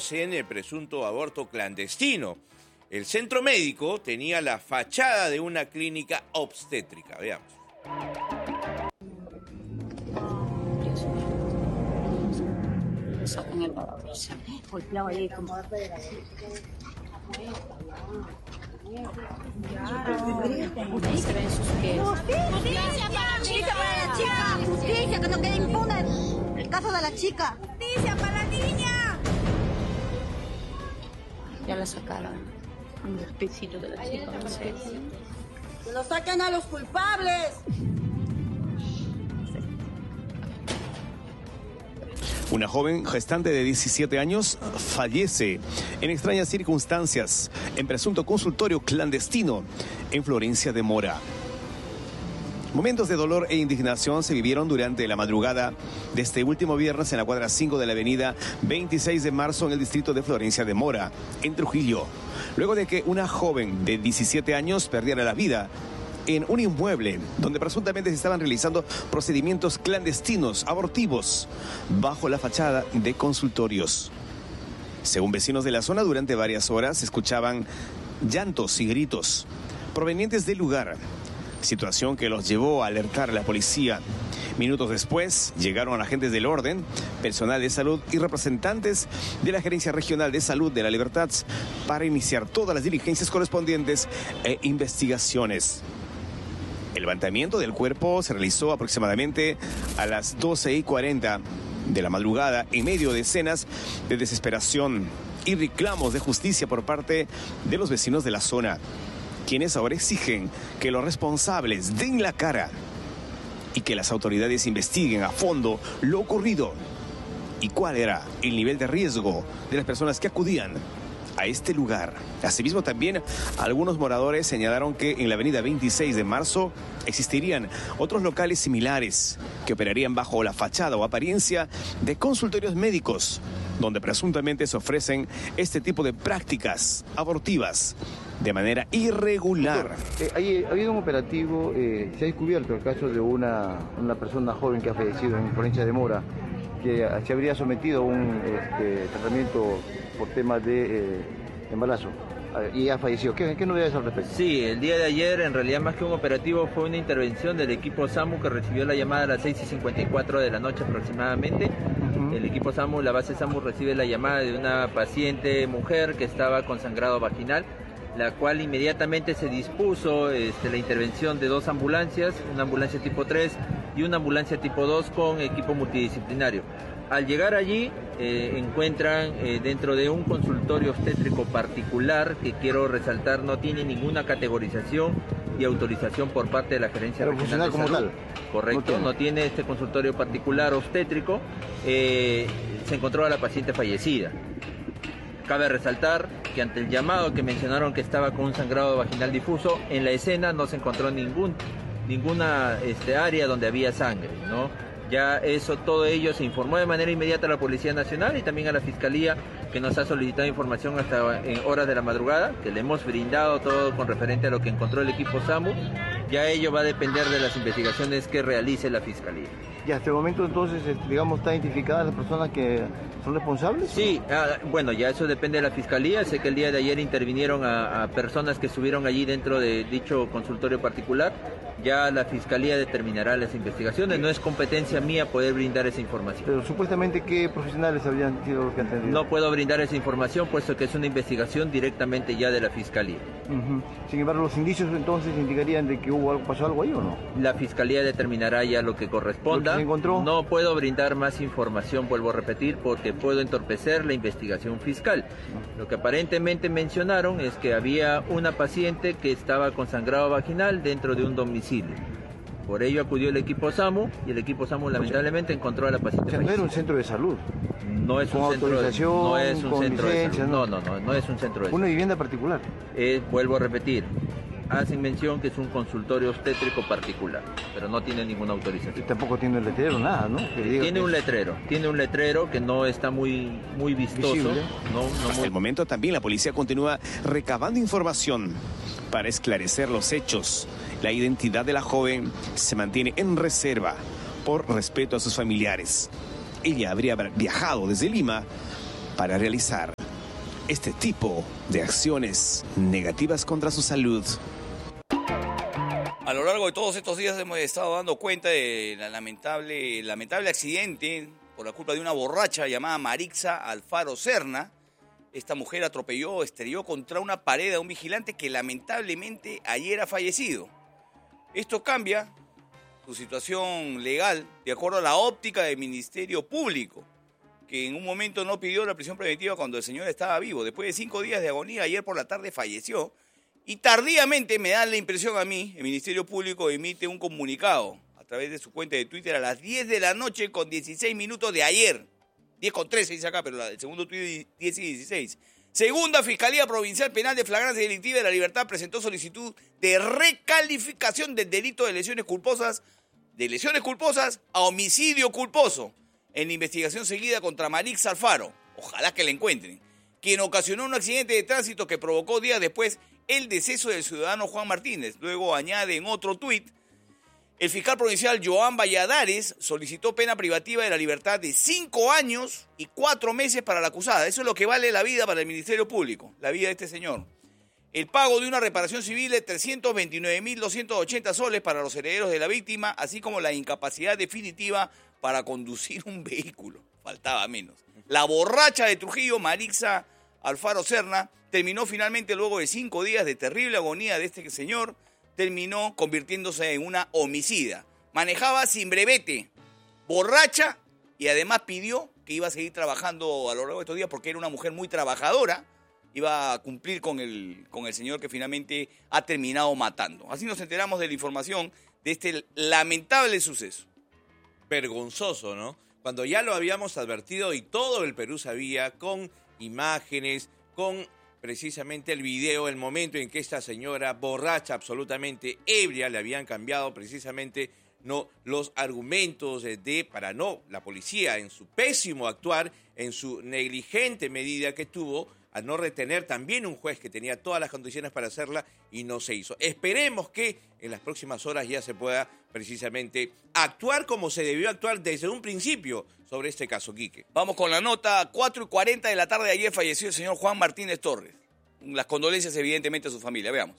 en el presunto aborto clandestino. El centro médico tenía la fachada de una clínica obstétrica. Veamos. Justicia para la chica, justicia, que no quede impune el caso de la chica. Justicia para la niña. Ya la sacaron. Un despicito de la chica, no sé. Que lo saquen a los culpables. Una joven gestante de 17 años fallece en extrañas circunstancias en presunto consultorio clandestino en Florencia de Mora. Momentos de dolor e indignación se vivieron durante la madrugada de este último viernes en la cuadra 5 de la avenida 26 de marzo en el distrito de Florencia de Mora, en Trujillo, luego de que una joven de 17 años perdiera la vida en un inmueble donde presuntamente se estaban realizando procedimientos clandestinos, abortivos, bajo la fachada de consultorios. Según vecinos de la zona, durante varias horas se escuchaban llantos y gritos provenientes del lugar, situación que los llevó a alertar a la policía. Minutos después llegaron agentes del orden, personal de salud y representantes de la Gerencia Regional de Salud de La Libertad para iniciar todas las diligencias correspondientes e investigaciones. El levantamiento del cuerpo se realizó aproximadamente a las 12:40 de la madrugada en medio de escenas de desesperación y reclamos de justicia por parte de los vecinos de la zona, quienes ahora exigen que los responsables den la cara y que las autoridades investiguen a fondo lo ocurrido y cuál era el nivel de riesgo de las personas que acudían a este lugar. Asimismo, también algunos moradores señalaron que en la avenida 26 de marzo existirían otros locales similares que operarían bajo la fachada o apariencia de consultorios médicos, donde presuntamente se ofrecen este tipo de prácticas abortivas de manera irregular. Ha habido un operativo, se ha descubierto el caso de una persona joven que ha fallecido en Florencia de Mora, que se habría sometido a un tratamiento por temas de embarazo y ha fallecido. ¿Qué novedades al respecto? Sí, el día de ayer, en realidad más que un operativo, fue una intervención del equipo SAMU que recibió la llamada a las 6:54 de la noche aproximadamente. El equipo SAMU, la base SAMU, recibe la llamada de una paciente mujer que estaba con sangrado vaginal, la cual inmediatamente se dispuso la intervención de 2 ambulancias, una ambulancia tipo 3 y una ambulancia tipo 2 con equipo multidisciplinario. Al llegar allí encuentran dentro de un consultorio obstétrico particular, que quiero resaltar no tiene ninguna categorización y autorización por parte de la Gerencia Regional de Salud. Correcto, no tiene este consultorio particular obstétrico. Se encontró a la paciente fallecida. Cabe resaltar que ante el llamado que mencionaron que estaba con un sangrado vaginal difuso, en la escena no se encontró ninguna área donde había sangre, ¿no? Ya todo ello se informó de manera inmediata a la Policía Nacional y también a la Fiscalía, que nos ha solicitado información hasta en horas de la madrugada, que le hemos brindado todo con referente a lo que encontró el equipo SAMU. Ya ello va a depender de las investigaciones que realice la Fiscalía. ¿Y hasta el momento entonces, digamos, está identificada las personas que son responsables? Sí, bueno, ya eso depende de la Fiscalía. Sé que el día de ayer intervinieron a personas que estuvieron allí dentro de dicho consultorio particular. Ya la Fiscalía determinará las investigaciones. No es competencia mía poder brindar esa información. Pero supuestamente, ¿qué profesionales habrían sido los que han atendido? No puedo brindar esa información, puesto que es una investigación directamente ya de la Fiscalía. Sin embargo, los indicios entonces indicarían de que pasó algo ahí, ¿o no? La Fiscalía determinará ya lo que corresponda. ¿Lo que se encontró? No puedo brindar más información, vuelvo a repetir, porque puedo entorpecer la investigación fiscal. Lo que aparentemente mencionaron es que había una paciente que estaba con sangrado vaginal dentro de un domicilio. Por ello acudió el equipo SAMU y el equipo SAMU lamentablemente encontró a la paciente. O sea, no era un centro de salud. No es un centro de salud. No es un centro de salud. No es un centro de salud. Una vivienda particular. Vuelvo a repetir. Hacen mención que es un consultorio obstétrico particular, pero no tiene ninguna autorización. Y tampoco tiene el letrero, nada, ¿no? Tiene un letrero que no está muy vistoso. Hasta el momento también la policía continúa recabando información para esclarecer los hechos. La identidad de la joven se mantiene en reserva por respeto a sus familiares. Ella habría viajado desde Lima para realizar este tipo de acciones negativas contra su salud. A lo largo de todos estos días hemos estado dando cuenta de la lamentable accidente por la culpa de una borracha llamada Marixa Alfaro Serna. Esta mujer estrelló contra una pared a un vigilante que lamentablemente ayer ha fallecido. Esto cambia su situación legal de acuerdo a la óptica del Ministerio Público, que en un momento no pidió la prisión preventiva cuando el señor estaba vivo. Después de 5 días de agonía, ayer por la tarde falleció. Y tardíamente, me da la impresión a mí, el Ministerio Público emite un comunicado a través de su cuenta de Twitter a las 10 de la noche con 16 minutos de ayer. 10 con 13 dice acá, pero el segundo tuit 10 y 16. Segunda Fiscalía Provincial Penal de Flagrancia Delictiva de La Libertad presentó solicitud de recalificación del delito de lesiones culposas a homicidio culposo en la investigación seguida contra Marixa Alfaro, ojalá que la encuentren, quien ocasionó un accidente de tránsito que provocó días después el deceso del ciudadano Juan Martínez. Luego añade en otro tuit, el fiscal provincial Joan Valladares solicitó pena privativa de la libertad de 5 años y 4 meses para la acusada. Eso es lo que vale la vida para el Ministerio Público, la vida de este señor. El pago de una reparación civil de 329.280 soles para los herederos de la víctima, así como la incapacidad definitiva para conducir un vehículo. Faltaba menos. La borracha de Trujillo, Marixa Alfaro Serna, terminó finalmente, luego de 5 días de terrible agonía de este señor, terminó convirtiéndose en una homicida. Manejaba sin brevete, borracha, y además pidió que iba a seguir trabajando a lo largo de estos días porque era una mujer muy trabajadora. Iba a cumplir con el señor que finalmente ha terminado matando. Así nos enteramos de la información de este lamentable suceso. Vergonzoso, ¿no? Cuando ya lo habíamos advertido y todo el Perú sabía, con imágenes, con precisamente el video, el momento en que esta señora borracha, absolutamente ebria, le habían cambiado precisamente los argumentos la policía en su pésimo actuar, en su negligente medida que tuvo, a no retener también un juez que tenía todas las condiciones para hacerla y no se hizo. Esperemos que en las próximas horas ya se pueda precisamente actuar como se debió actuar desde un principio sobre este caso, Quique. Vamos con la nota. 4:40 de la tarde de ayer falleció el señor Juan Martínez Torres. Las condolencias evidentemente a su familia. Veamos.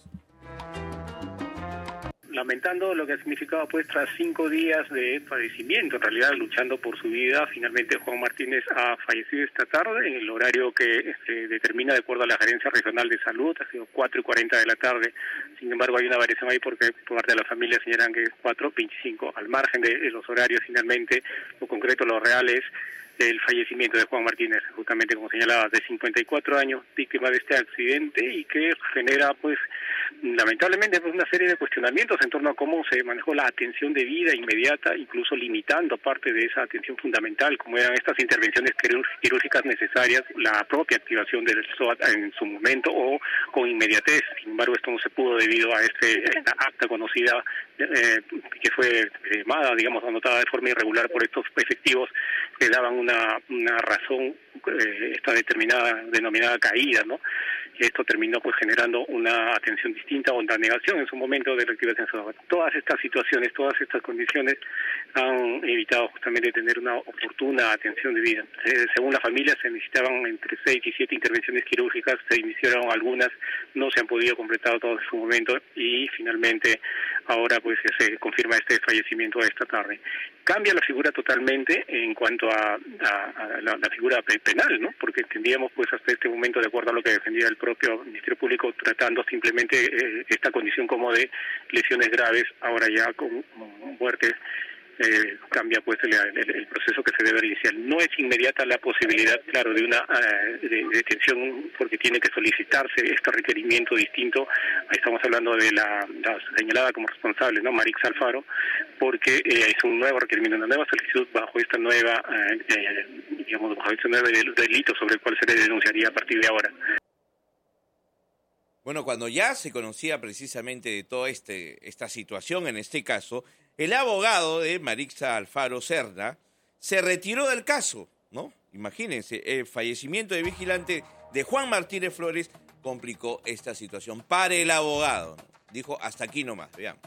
Lamentando lo que ha significado pues tras 5 días de padecimiento, en realidad luchando por su vida, finalmente Juan Martínez ha fallecido esta tarde en el horario que se determina de acuerdo a la Gerencia Regional de Salud, ha sido 4:40 de la tarde. Sin embargo, hay una variación ahí porque por parte de la familia señalan que es 4:25. Al margen de los horarios, finalmente, lo concreto, lo real es el fallecimiento de Juan Martínez, justamente como señalaba, de 54 años, víctima de este accidente y que genera pues lamentablemente pues una serie de cuestionamientos en torno a cómo se manejó la atención debida, inmediata, incluso limitando parte de esa atención fundamental, como eran estas intervenciones quirúrgicas necesarias, la propia activación del SOAT en su momento o con inmediatez. Sin embargo, esto no se pudo debido a esta acta conocida que fue firmada, digamos, anotada de forma irregular por estos efectivos que daban una razón, esta denominada caída, ¿no? Esto terminó pues generando una atención distinta o una negación en su momento de la activación SOAT. Todas estas situaciones, todas estas condiciones han evitado justamente tener una oportuna atención debida. Según la familia se necesitaban entre 6 y 7 intervenciones quirúrgicas, se iniciaron algunas, no se han podido completar todas en su momento y finalmente ahora pues se confirma este fallecimiento esta tarde. Cambia la figura totalmente en cuanto a la figura penal, ¿no? Porque entendíamos pues hasta este momento, de acuerdo a lo que defendía el propio Ministerio Público, tratando simplemente esta condición como de lesiones graves, ahora ya con muerte cambia pues el proceso que se debe iniciar. No es inmediata la posibilidad, claro, de una detención porque tiene que solicitarse este requerimiento distinto. Ahí estamos hablando de la señalada como responsable, ¿no? Marixa Alfaro, porque es un nuevo requerimiento, una nueva solicitud bajo esta nueva, bajo este nuevo delito sobre el cual se le denunciaría a partir de ahora. Bueno, cuando ya se conocía precisamente de toda esta situación, en este caso, el abogado de Marixa Alfaro Serna se retiró del caso, ¿no? Imagínense, el fallecimiento de vigilante de Juan Martínez Flores complicó esta situación para el abogado, ¿no? Dijo, hasta aquí nomás, veamos.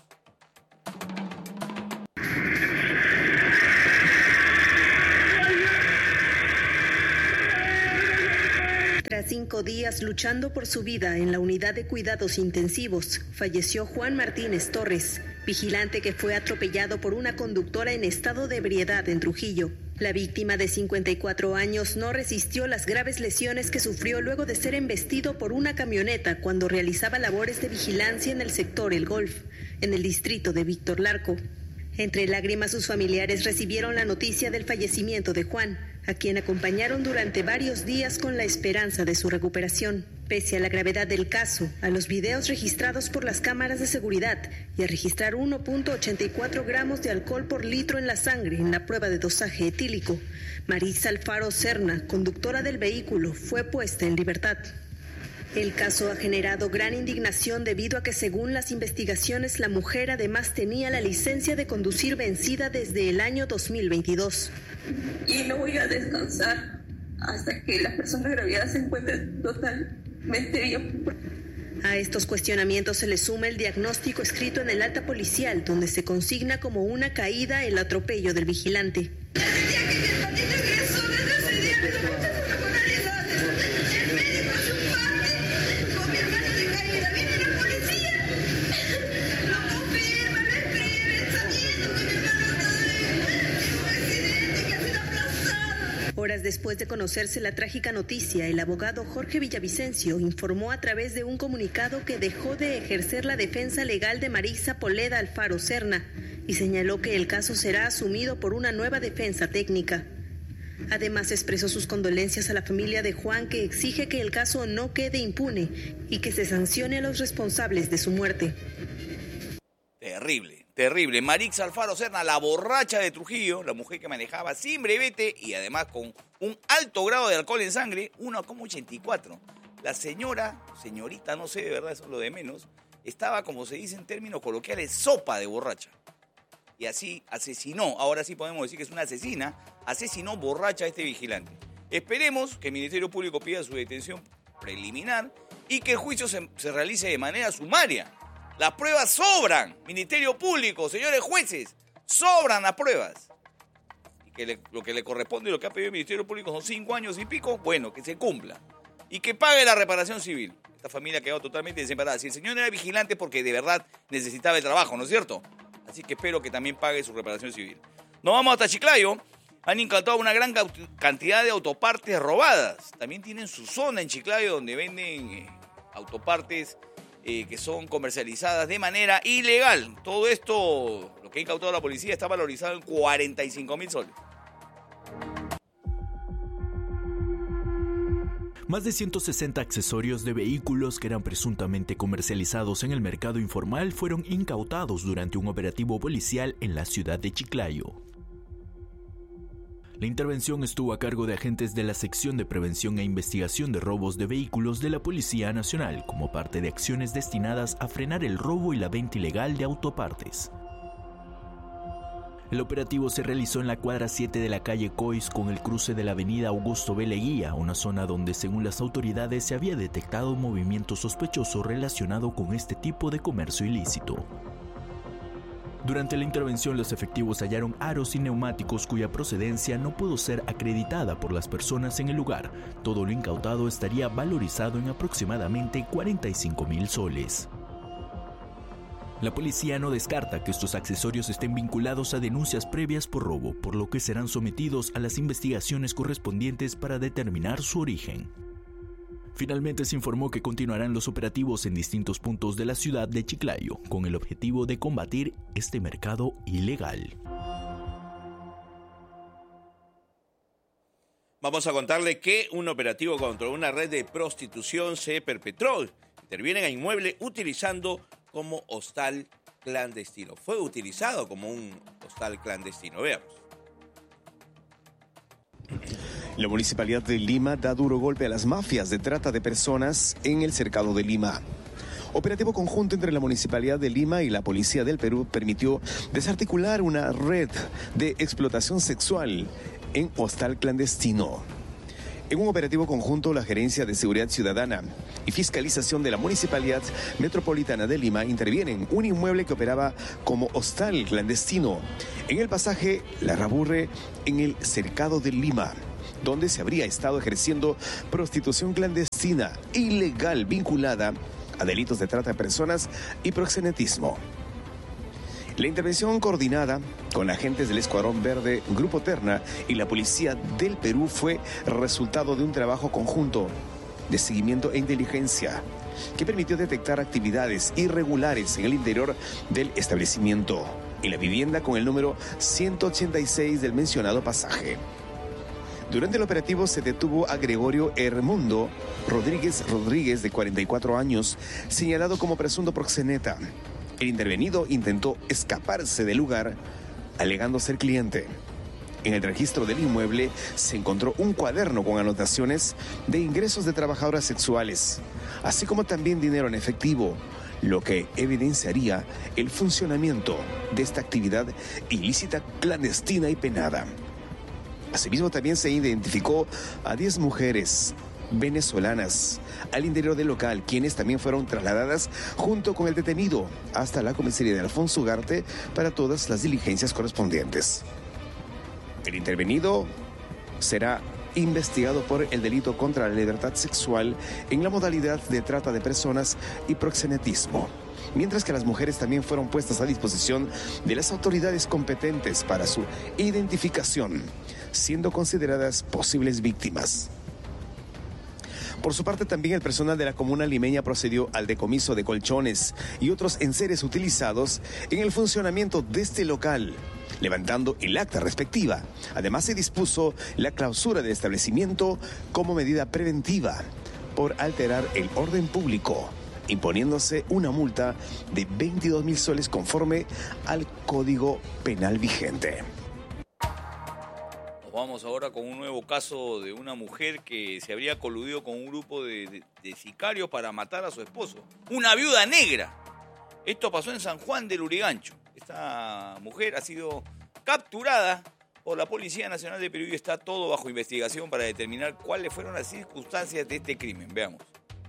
Tras 5 días luchando por su vida en la unidad de cuidados intensivos, falleció Juan Martínez Torres, vigilante que fue atropellado por una conductora en estado de ebriedad en Trujillo. La víctima de 54 años no resistió las graves lesiones que sufrió luego de ser embestido por una camioneta cuando realizaba labores de vigilancia en el sector El Golf, en el distrito de Víctor Larco. Entre lágrimas, sus familiares recibieron la noticia del fallecimiento de Juan, a quien acompañaron durante varios días con la esperanza de su recuperación. Pese a la gravedad del caso, a los videos registrados por las cámaras de seguridad y a registrar 1.84 gramos de alcohol por litro en la sangre en la prueba de dosaje etílico, Maritza Alfaro Serna, conductora del vehículo, fue puesta en libertad. El caso ha generado gran indignación debido a que, según las investigaciones, la mujer además tenía la licencia de conducir vencida desde el año 2022. Y no voy a descansar hasta que la persona agraviada se encuentre totalmente bien. A estos cuestionamientos se le suma el diagnóstico escrito en el acta policial, donde se consigna como una caída el atropello del vigilante. Horas después de conocerse la trágica noticia, el abogado Jorge Villavicencio informó a través de un comunicado que dejó de ejercer la defensa legal de Maritza Poleda Alfaro Serna y señaló que el caso será asumido por una nueva defensa técnica. Además, expresó sus condolencias a la familia de Juan, que exige que el caso no quede impune y que se sancione a los responsables de su muerte. Terrible. Terrible. Maritza Alfaro Serna, la borracha de Trujillo, la mujer que manejaba sin brevete y además con un alto grado de alcohol en sangre, 1,84. La señorita, no sé, de verdad, eso es lo de menos, estaba, como se dice en términos coloquiales, sopa de borracha. Y así asesinó, ahora sí podemos decir que es una asesina, asesinó borracha a este vigilante. Esperemos que el Ministerio Público pida su detención preliminar y que el juicio se realice de manera sumaria. Las pruebas sobran, Ministerio Público, señores jueces, sobran las pruebas. Y que lo que le corresponde y lo que ha pedido el Ministerio Público son 5 años y pico, bueno, que se cumpla. Y que pague la reparación civil. Esta familia ha quedado totalmente desemparada. Si el señor era vigilante porque de verdad necesitaba el trabajo, ¿no es cierto? Así que espero que también pague su reparación civil. Nos vamos hasta Chiclayo. Han incautado una gran cantidad de autopartes robadas. También tienen su zona en Chiclayo donde venden autopartes que son comercializadas de manera ilegal. Todo esto, lo que ha incautado la policía, está valorizado en 45.000 soles. Más de 160 accesorios de vehículos que eran presuntamente comercializados en el mercado informal fueron incautados durante un operativo policial en la ciudad de Chiclayo. La intervención estuvo a cargo de agentes de la Sección de Prevención e Investigación de Robos de Vehículos de la Policía Nacional, como parte de acciones destinadas a frenar el robo y la venta ilegal de autopartes. El operativo se realizó en la cuadra 7 de la calle Cois con el cruce de la avenida Augusto B. Leguía, una zona donde, según las autoridades, se había detectado un movimiento sospechoso relacionado con este tipo de comercio ilícito. Durante la intervención, los efectivos hallaron aros y neumáticos cuya procedencia no pudo ser acreditada por las personas en el lugar. Todo lo incautado estaría valorizado en aproximadamente 45.000 soles. La policía no descarta que estos accesorios estén vinculados a denuncias previas por robo, por lo que serán sometidos a las investigaciones correspondientes para determinar su origen. Finalmente se informó que continuarán los operativos en distintos puntos de la ciudad de Chiclayo, con el objetivo de combatir este mercado ilegal. Vamos a contarle que un operativo contra una red de prostitución se perpetró. Intervienen a inmueble utilizando como hostal clandestino. Fue utilizado como un hostal clandestino. Veamos. La Municipalidad de Lima da duro golpe a las mafias de trata de personas en el cercado de Lima. Operativo conjunto entre la Municipalidad de Lima y la Policía del Perú permitió desarticular una red de explotación sexual en hostal clandestino. En un operativo conjunto, la Gerencia de Seguridad Ciudadana y Fiscalización de la Municipalidad Metropolitana de Lima intervienen un inmueble que operaba como hostal clandestino en el pasaje La Raburre, en el cercado de Lima. donde se habría estado ejerciendo prostitución clandestina ilegal vinculada a delitos de trata de personas y proxenetismo. La intervención coordinada con agentes del Escuadrón Verde, Grupo Terna y la Policía del Perú fue resultado de un trabajo conjunto de seguimiento e inteligencia que permitió detectar actividades irregulares en el interior del establecimiento y la vivienda con el número 186 del mencionado pasaje. Durante el operativo se detuvo a Gregorio Hermundo Rodríguez, de 44 años, señalado como presunto proxeneta. El intervenido intentó escaparse del lugar, alegando ser cliente. En el registro del inmueble se encontró un cuaderno con anotaciones de ingresos de trabajadoras sexuales, así como también dinero en efectivo, lo que evidenciaría el funcionamiento de esta actividad ilícita, clandestina y penada. Asimismo, también se identificó a 10 mujeres venezolanas al interior del local, quienes también fueron trasladadas junto con el detenido hasta la comisaría de Alfonso Ugarte para todas las diligencias correspondientes. El intervenido será investigado por el delito contra la libertad sexual en la modalidad de trata de personas y proxenetismo, mientras que las mujeres también fueron puestas a disposición de las autoridades competentes para su identificación, siendo consideradas posibles víctimas. Por su parte, también el personal de la comuna limeña procedió al decomiso de colchones y otros enseres utilizados en el funcionamiento de este local, levantando el acta respectiva. Además, se dispuso la clausura del establecimiento como medida preventiva por alterar el orden público, imponiéndose una multa de 22.000 soles conforme al Código Penal vigente. Nos vamos ahora con un nuevo caso de una mujer que se habría coludido con un grupo de sicarios para matar a su esposo. Una viuda negra. Esto pasó en San Juan del Lurigancho. Esta mujer ha sido capturada por la Policía Nacional de Perú y está todo bajo investigación para determinar cuáles fueron las circunstancias de este crimen. Veamos.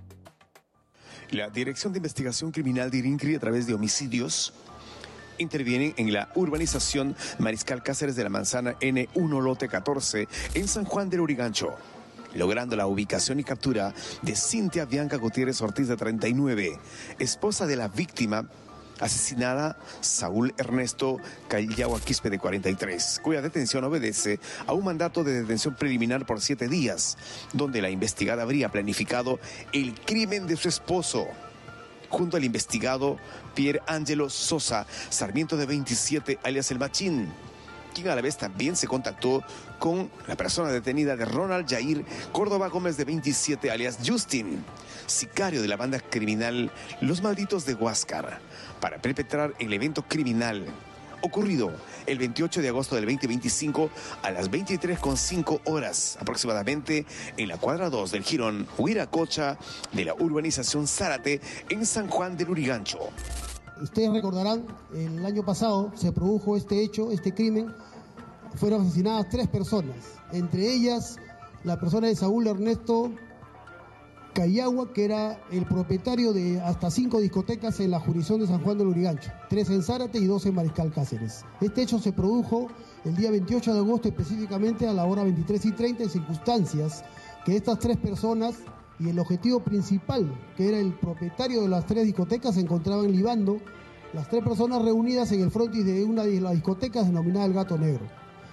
La Dirección de Investigación Criminal de INCRI, a través de homicidios, intervienen en la urbanización Mariscal Cáceres de la Manzana N1 Lote 14 en San Juan del Lurigancho, logrando la ubicación y captura de Cintia Bianca Gutiérrez Ortiz, de 39, esposa de la víctima asesinada Saúl Ernesto Cayagua Quispe, de 43, cuya detención obedece a un mandato de detención preliminar por 7 días, donde la investigada habría planificado el crimen de su esposo, junto al investigado Pierre Ángelo Sosa Sarmiento, de 27, alias El Machín, quien a la vez también se contactó con la persona detenida de Ronald Jair Córdoba Gómez, de 27, alias Justin, sicario de la banda criminal Los Malditos de Huáscar, para perpetrar el evento criminal ocurrido el 28 de agosto del 2025 a las 23:05 horas aproximadamente en la cuadra 2 del jirón Huiracocha de la urbanización Zárate en San Juan del Lurigancho. Ustedes recordarán, el año pasado se produjo este hecho, este crimen. Fueron asesinadas 3 personas, entre ellas la persona de Saúl Ernesto Cayagua, que era el propietario de hasta 5 discotecas en la jurisdicción de San Juan del Lurigancho, 3 en Zárate y 2 en Mariscal Cáceres. Este hecho se produjo el día 28 de agosto, específicamente a la hora 23:30, en circunstancias que estas 3 personas y el objetivo principal, que era el propietario de las 3 discotecas, se encontraban libando las 3 personas reunidas en el frontis de una de las discotecas denominada El Gato Negro.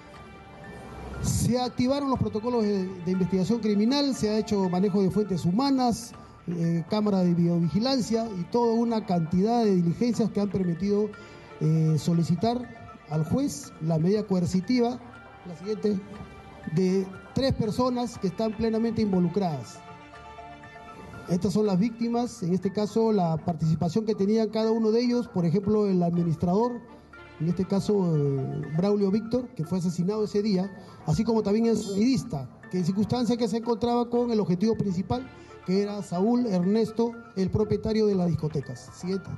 Se activaron los protocolos de investigación criminal, se ha hecho manejo de fuentes humanas, cámara de videovigilancia y toda una cantidad de diligencias que han permitido solicitar al juez la medida coercitiva, la siguiente, de 3 personas que están plenamente involucradas. Estas son las víctimas, en este caso la participación que tenía cada uno de ellos, por ejemplo el administrador, en este caso Braulio Víctor, que fue asesinado ese día, así como también el sonidista, que en circunstancias que se encontraba con el objetivo principal, que era Saúl Ernesto, el propietario de las discotecas. Siguiente.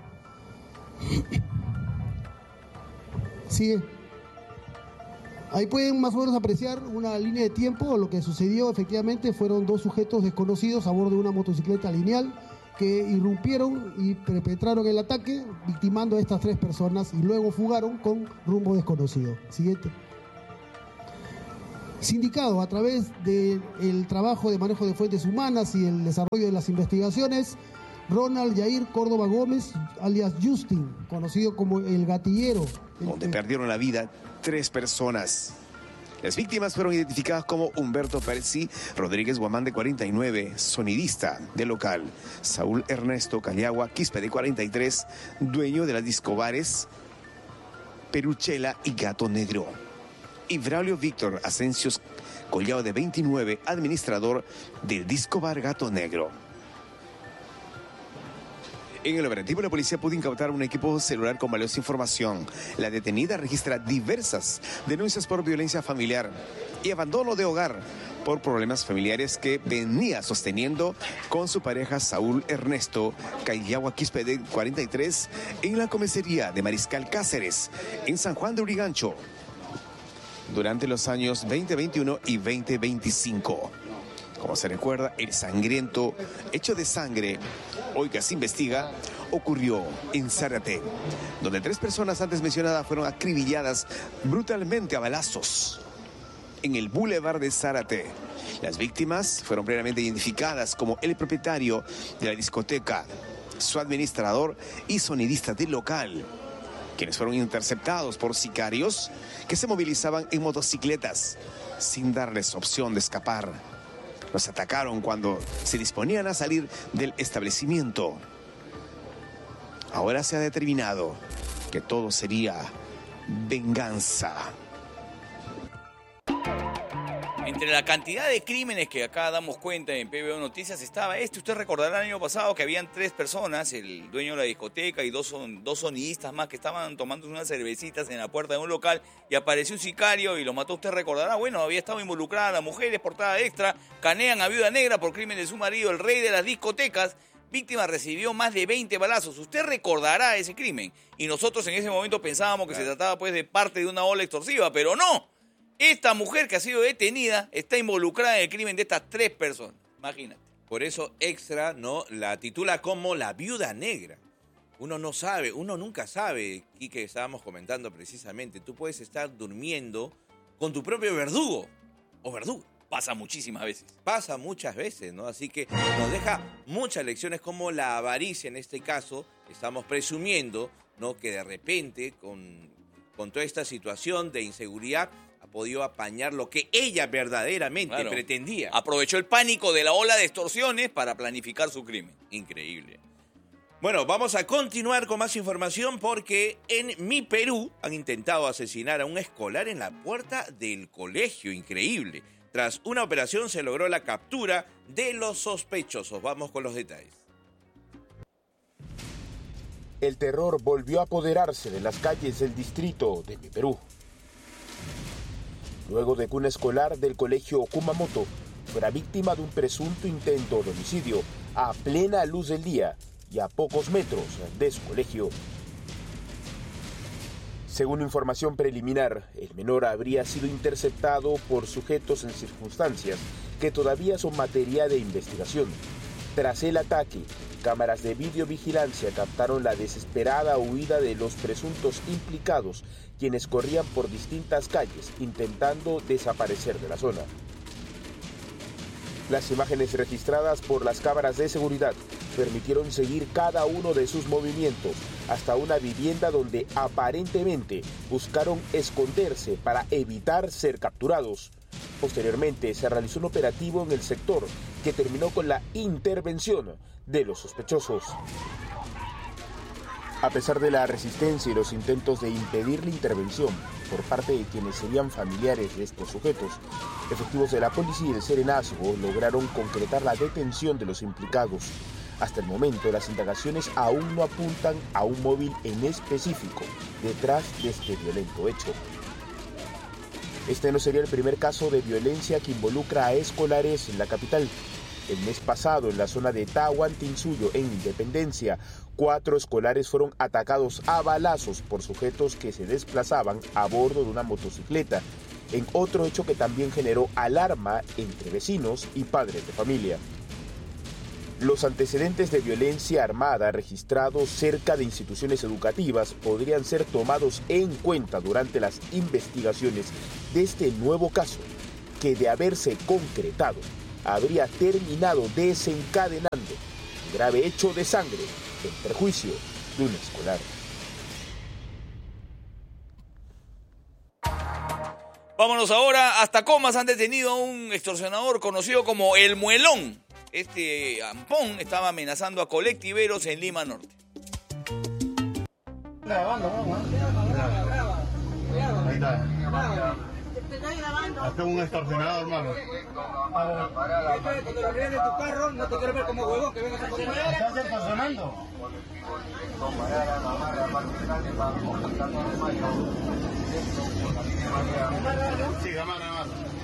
Sigue. Ahí pueden más o menos apreciar una línea de tiempo. Lo que sucedió efectivamente fueron 2 sujetos desconocidos a bordo de una motocicleta lineal que irrumpieron y perpetraron el ataque, victimando a estas 3 personas y luego fugaron con rumbo desconocido. Siguiente. sindicado a través del trabajo de manejo de fuentes humanas y el desarrollo de las investigaciones, Ronald Yair Córdoba Gómez, alias Justin, conocido como el gatillero. Donde perdieron la vida 3 personas. Las víctimas fueron identificadas como Humberto Percy Rodríguez Guamán, de 49, sonidista del local; Saúl Ernesto Caliagua Quispe, de 43, dueño de las discobares Peruchela y Gato Negro; y Braulio Víctor Asencios Collao, de 29, administrador del discobar Gato Negro. En el operativo, la policía pudo incautar un equipo celular con valiosa información. La detenida registra diversas denuncias por violencia familiar y abandono de hogar por problemas familiares que venía sosteniendo con su pareja Saúl Ernesto Caliagua Quispe, de 43, en la comisaría de Mariscal Cáceres, en San Juan de Urigancho, durante los años 2021 y 2025. Como se recuerda, el sangriento hecho de sangre, hoy que se investiga, ocurrió en Zárate, donde 3 personas antes mencionadas fueron acribilladas brutalmente a balazos en el Boulevard de Zárate. Las víctimas fueron previamente identificadas como el propietario de la discoteca, su administrador y sonidista del local, quienes fueron interceptados por sicarios que se movilizaban en motocicletas sin darles opción de escapar. Los atacaron cuando se disponían a salir del establecimiento. Ahora se ha determinado que todo sería venganza. Entre la cantidad de crímenes que acá damos cuenta en PBO Noticias estaba este. Usted recordará el año pasado que habían 3 personas, el dueño de la discoteca y dos sonidistas más, que estaban tomando unas cervecitas en la puerta de un local y apareció un sicario y los mató. Usted recordará, bueno, había estado involucrada la mujer, es portada extra, canean a viuda negra por crimen de su marido, el rey de las discotecas. Víctima recibió más de 20 balazos. Usted recordará ese crimen. Y nosotros en ese momento pensábamos que se trataba pues de parte de una ola extorsiva, pero no. Esta mujer que ha sido detenida está involucrada en el crimen de estas 3 personas. Imagínate. Por eso Extra no la titula como la viuda negra. Uno no sabe, uno nunca sabe, y que estábamos comentando precisamente. Tú puedes estar durmiendo con tu propio verdugo o verduga. Pasa muchísimas veces. Pasa muchas veces, ¿no? Así que nos deja muchas lecciones, como la avaricia en este caso. Estamos presumiendo, ¿no?, que de repente con toda esta situación de inseguridad ha podido apañar lo que ella verdaderamente pretendía. Aprovechó el pánico de la ola de extorsiones para planificar su crimen. Increíble. Bueno, vamos a continuar con más información porque en Mi Perú han intentado asesinar a un escolar en la puerta del colegio. Increíble. Tras una operación se logró la captura de los sospechosos. Vamos con los detalles. El terror volvió a apoderarse de las calles del distrito de Mi Perú, luego de que un escolar del colegio Kumamoto fuera víctima de un presunto intento de homicidio a plena luz del día y a pocos metros de su colegio. Según información preliminar, el menor habría sido interceptado por sujetos en circunstancias que todavía son materia de investigación. Tras el ataque, cámaras de videovigilancia captaron la desesperada huida de los presuntos implicados, quienes corrían por distintas calles intentando desaparecer de la zona. Las imágenes registradas por las cámaras de seguridad permitieron seguir cada uno de sus movimientos hasta una vivienda donde aparentemente buscaron esconderse para evitar ser capturados. Posteriormente se realizó un operativo en el sector que terminó con la intervención de los sospechosos. A pesar de la resistencia y los intentos de impedir la intervención por parte de quienes serían familiares de estos sujetos, efectivos de la policía y el Serenazgo lograron concretar la detención de los implicados. Hasta el momento, las indagaciones aún no apuntan a un móvil en específico detrás de este violento hecho. Este no sería el primer caso de violencia que involucra a escolares en la capital. El mes pasado, en la zona de Tahuantinsuyo, en Independencia, 4 escolares fueron atacados a balazos por sujetos que se desplazaban a bordo de una motocicleta, en otro hecho que también generó alarma entre vecinos y padres de familia. Los antecedentes de violencia armada registrados cerca de instituciones educativas podrían ser tomados en cuenta durante las investigaciones de este nuevo caso, que de haberse concretado habría terminado desencadenando un grave hecho de sangre en perjuicio de un escolar. Vámonos ahora hasta Comas. Han detenido a un extorsionador conocido como El Muelón. Este ampón estaba amenazando a colectiveros en Lima Norte. Ahí está. Hasta un extorsionador, hermano. Cuando lo de tu carro, no te quiero ver como huevón que vengas a poner. ¿Estás extorsionando? Sí, amarra.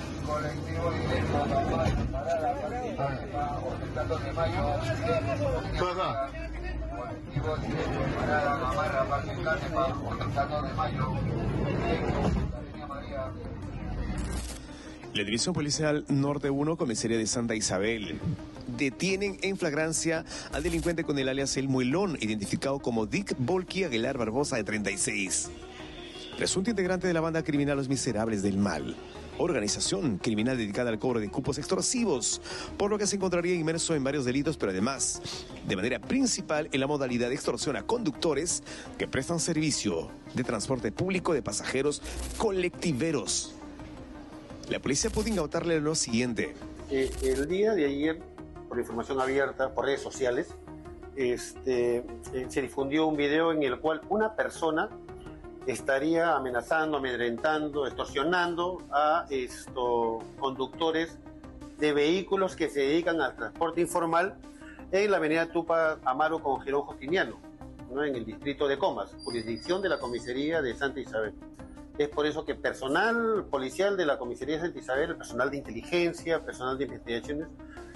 La División Policial Norte 1, Comisaría de Santa Isabel, detienen en flagrancia al delincuente con el alias El Muelón, identificado como Dick Volky Aguilar Barbosa, de 36. Presunto integrante de la banda criminal Los Miserables del Mal, organización criminal dedicada al cobro de cupos extorsivos, por lo que se encontraría inmerso en varios delitos, pero además, de manera principal, en la modalidad de extorsión a conductores que prestan servicio de transporte público de pasajeros colectiveros. La policía pudo incautarle lo siguiente. El día de ayer, por información abierta, por redes sociales, se difundió un video en el cual una persona estaría amenazando, amedrentando, extorsionando a conductores de vehículos que se dedican al transporte informal en la avenida Tupac Amaru con Girón Justiniano, ¿no? En el distrito de Comas, jurisdicción de la comisaría de Santa Isabel. Es por eso que personal policial de la comisaría de Santa Isabel, personal de inteligencia, personal de investigaciones,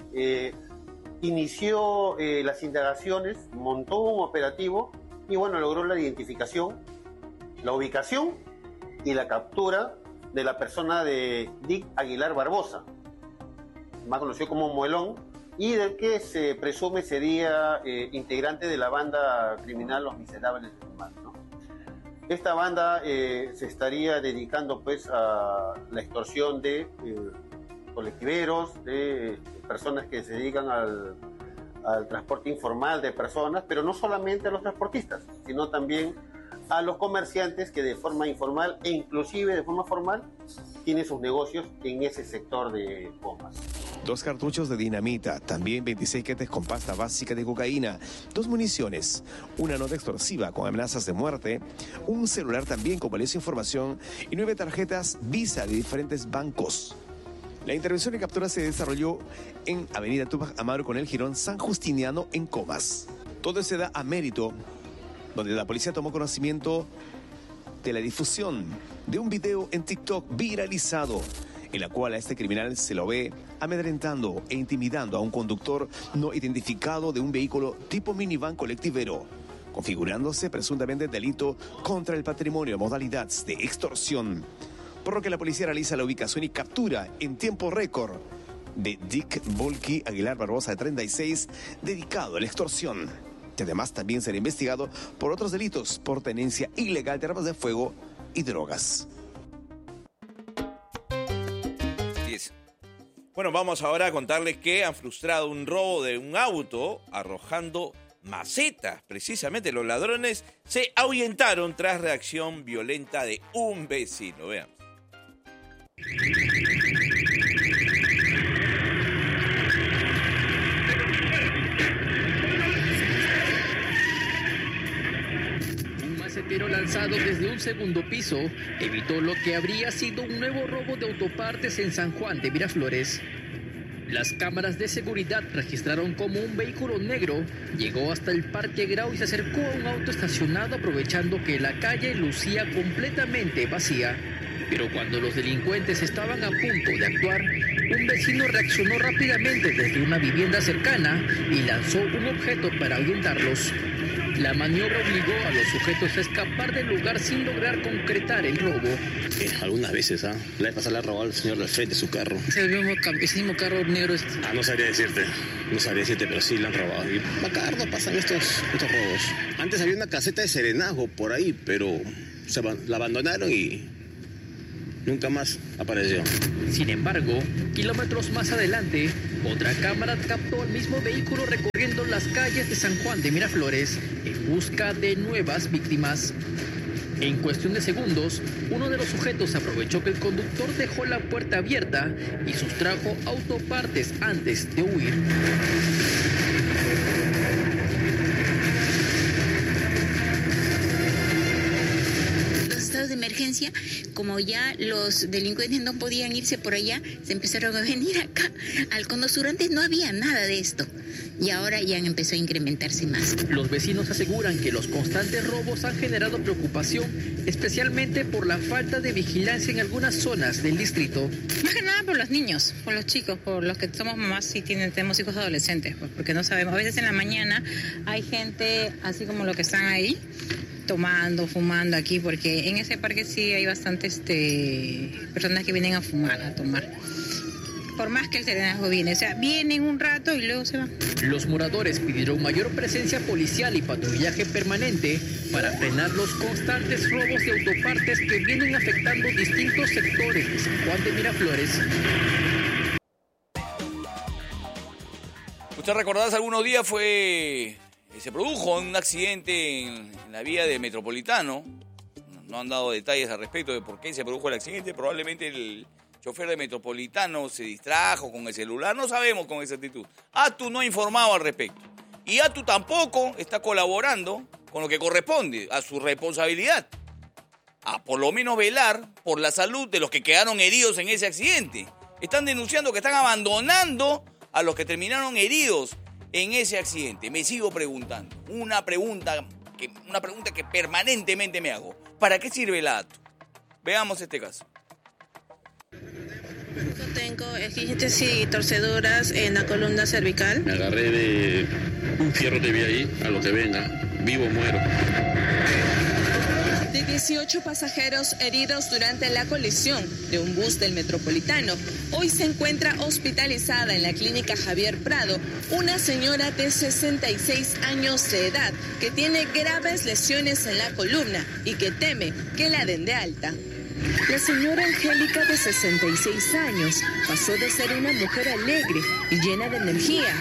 inició las indagaciones, montó un operativo y logró la identificación, la ubicación y la captura de la persona de Dick Aguilar Barbosa, más conocido como Muelón, y del que se presume sería integrante de la banda criminal Los Miserables del Mal, ¿no? Esta banda se estaría dedicando pues a la extorsión de colectiveros, de personas que se dedican al transporte informal de personas, pero no solamente a los transportistas, sino también a los comerciantes que de forma informal e inclusive de forma formal tienen sus negocios en ese sector de Comas. 2 cartuchos de dinamita, también 26 quetes con pasta básica de cocaína, 2 municiones, una nota extorsiva con amenazas de muerte, un celular también con valiosa información y 9 tarjetas Visa de diferentes bancos. La intervención de captura se desarrolló en Avenida Tupac Amaru con el Girón San Justiniano en Comas. Todo se da a mérito, donde la policía tomó conocimiento de la difusión de un video en TikTok viralizado, en la cual a este criminal se lo ve amedrentando e intimidando a un conductor no identificado de un vehículo tipo minivan colectivero, configurándose presuntamente delito contra el patrimonio, modalidad de extorsión, por lo que la policía realiza la ubicación y captura en tiempo récord de Dick Volky Aguilar Barbosa, de 36, dedicado a la extorsión. Y además también será investigado por otros delitos, por tenencia ilegal de armas de fuego y drogas. Bueno, vamos ahora a contarles que han frustrado un robo de un auto arrojando macetas. Precisamente los ladrones se ahuyentaron tras reacción violenta de un vecino. Veamos. Un macetero lanzado desde un segundo piso evitó lo que habría sido un nuevo robo de autopartes en San Juan de Miraflores. Las cámaras de seguridad registraron cómo un vehículo negro llegó hasta el Parque Grau y se acercó a un auto estacionado aprovechando que la calle lucía completamente vacía. Pero cuando los delincuentes estaban a punto de actuar, un vecino reaccionó rápidamente desde una vivienda cercana y lanzó un objeto para ahuyentarlos. La maniobra obligó a los sujetos a escapar del lugar sin lograr concretar el robo. Algunas veces, La vez pasada le ha robado al señor del frente su carro. ¿Ese mismo carro negro es? No sabría decirte, pero sí le han robado. Y acá no pasan estos robos. Antes había una caseta de serenazgo por ahí, pero la abandonaron y nunca más apareció. Sin embargo, kilómetros más adelante, otra cámara captó al mismo vehículo recorriendo las calles de San Juan de Miraflores en busca de nuevas víctimas. En cuestión de segundos, uno de los sujetos aprovechó que el conductor dejó la puerta abierta y sustrajo autopartes antes de huir. De emergencia, como ya los delincuentes no podían irse por allá, se empezaron a venir acá al Cono Sur. Antes no había nada de esto y ahora ya empezó a incrementarse más. Los vecinos aseguran que los constantes robos han generado preocupación, especialmente por la falta de vigilancia en algunas zonas del distrito. Más que nada por los niños, por los chicos, por los que somos mamás y tenemos hijos adolescentes, pues porque no sabemos. A veces en la mañana hay gente así como los que están ahí, tomando, fumando aquí, porque en ese parque sí hay bastantes personas que vienen a fumar, a tomar. Por más que el serenazgo viene, o sea, vienen un rato y luego se van. Los moradores pidieron mayor presencia policial y patrullaje permanente para frenar los constantes robos de autopartes que vienen afectando distintos sectores de San Juan de Miraflores. Usted recordará hace algunos días se produjo un accidente en la vía de Metropolitano. No han dado detalles al respecto de por qué se produjo el accidente. Probablemente el chofer de Metropolitano se distrajo con el celular. No sabemos con exactitud. ATU no ha informado al respecto. Y ATU tampoco está colaborando con lo que corresponde a su responsabilidad. A por lo menos velar por la salud de los que quedaron heridos en ese accidente. Están denunciando que están abandonando a los que terminaron heridos en ese accidente. Me sigo preguntando, una pregunta que permanentemente me hago. ¿Para qué sirve la ATU? Veamos este caso. Tengo esguinces y torceduras en la columna cervical. Me agarré de un fierro que vi ahí, a lo que venga, vivo o muero. De 18 pasajeros heridos durante la colisión de un bus del Metropolitano, hoy se encuentra hospitalizada en la clínica Javier Prado una señora de 66 años de edad que tiene graves lesiones en la columna y que teme que la den de alta. La señora Angélica, de 66 años, pasó de ser una mujer alegre y llena de energía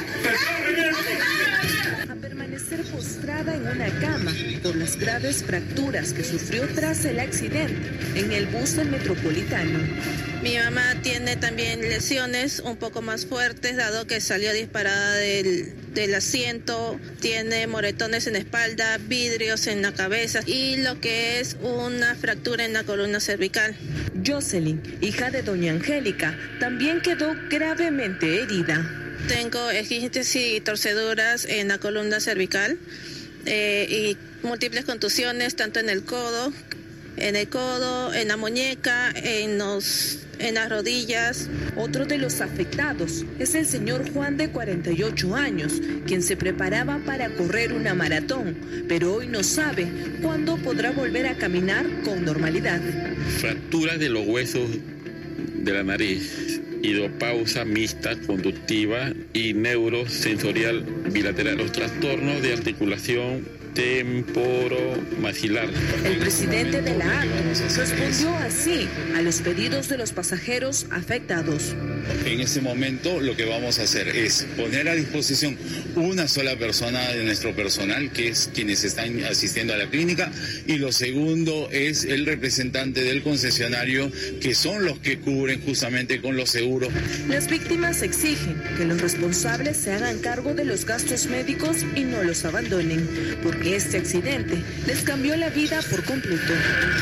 a permanecer postrada en una cama por las graves fracturas que sufrió tras el accidente en el bus del Metropolitano. Mi mamá tiene también lesiones un poco más fuertes, dado que salió disparada del asiento, tiene moretones en la espalda, vidrios en la cabeza y lo que es una fractura en la columna cervical. Jocelyn, hija de doña Angélica, también quedó gravemente herida. Tengo esguinces y torceduras en la columna cervical y múltiples contusiones tanto en el codo, en la muñeca, en las rodillas. Otro de los afectados es el señor Juan, de 48 años, quien se preparaba para correr una maratón, pero hoy no sabe cuándo podrá volver a caminar con normalidad. Fracturas de los huesos de la nariz, hidropausa mixta conductiva y neurosensorial bilateral. Los trastornos de articulación temporomaxilar. El presidente de la ATU respondió así a los pedidos de los pasajeros afectados. En este momento lo que vamos a hacer es poner a disposición una sola persona de nuestro personal, que es quienes están asistiendo a la clínica, y lo segundo es el representante del concesionario, que son los que cubren justamente con los seguros. Las víctimas exigen que los responsables se hagan cargo de los gastos médicos y no los abandonen, porque este accidente les cambió la vida por completo.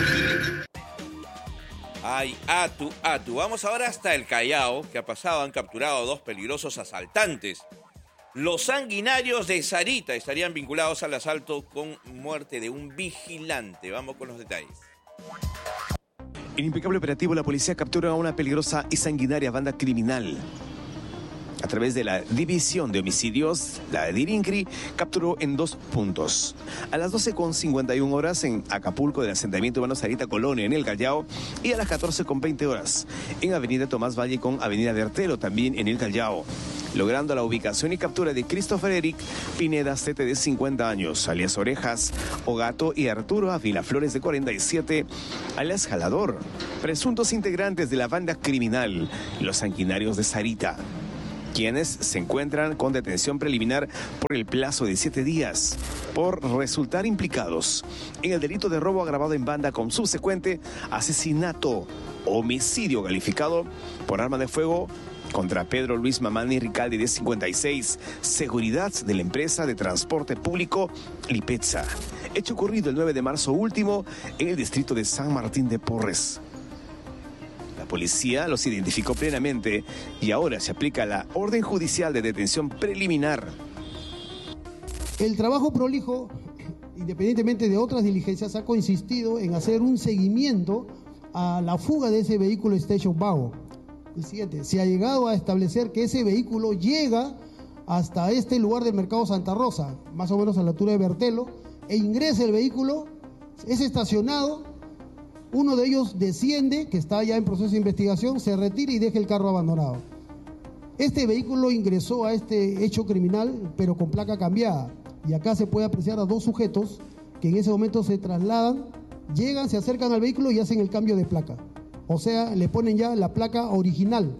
Ay, ATU. Vamos ahora hasta el Callao. ¿Qué ha pasado? Han capturado a 2 peligrosos asaltantes. Los sanguinarios de Sarita estarían vinculados al asalto con muerte de un vigilante. Vamos con los detalles. En impecable operativo, la policía captura a una peligrosa y sanguinaria banda criminal. A través de la División de Homicidios, la DIRINCRI capturó en 2 puntos. A las 12:51 horas en Acapulco, del asentamiento urbano Sarita Colonia, en el Callao, y a las 14:20 horas en Avenida Tomás Valle con Avenida Bertelo, también en el Callao. logrando la ubicación y captura de Christopher Eric Pineda Astete, de 50 años, alias Orejas o Gato, y Arturo Ávila Flores, de 47, alias Jalador, presuntos integrantes de la banda criminal Los Sanguinarios de Sarita, quienes se encuentran con detención preliminar por el plazo de 7 días por resultar implicados en el delito de robo agravado en banda con subsecuente asesinato, homicidio calificado por arma de fuego contra Pedro Luis Mamani Ricaldi, de 56, seguridad de la empresa de transporte público Lipetza. Hecho ocurrido el 9 de marzo último en el distrito de San Martín de Porres. La policía los identificó plenamente y ahora se aplica la orden judicial de detención preliminar. El trabajo prolijo, independientemente de otras diligencias, ha consistido en hacer un seguimiento a la fuga de ese vehículo Station Wagon. El siguiente, se ha llegado a establecer que ese vehículo llega hasta este lugar del Mercado Santa Rosa, más o menos a la altura de Bertelo, e ingresa el vehículo, es estacionado, uno de ellos desciende, que está ya en proceso de investigación, se retira y deja el carro abandonado. Este vehículo ingresó a este hecho criminal, pero con placa cambiada, y acá se puede apreciar a dos sujetos que en ese momento se trasladan, llegan, se acercan al vehículo y hacen el cambio de placa. O sea, le ponen ya la placa original.